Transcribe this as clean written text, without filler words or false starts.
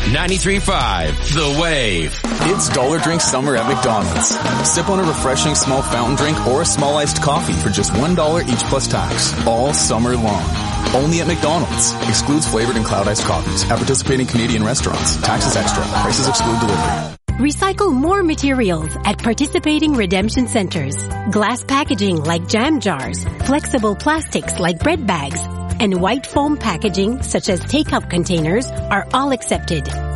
93.5 The Wave. It's Dollar Drink Summer at McDonald's. Sip on a refreshing small fountain drink or a small iced coffee for just $1 each plus tax. All summer long. Only at McDonald's. Excludes flavored and cloud iced coffees at participating Canadian restaurants. Taxes extra. Prices exclude delivery. Recycle more materials at participating redemption centers. Glass packaging like jam jars, flexible plastics like bread bags, and white foam packaging such as take-up containers are all accepted.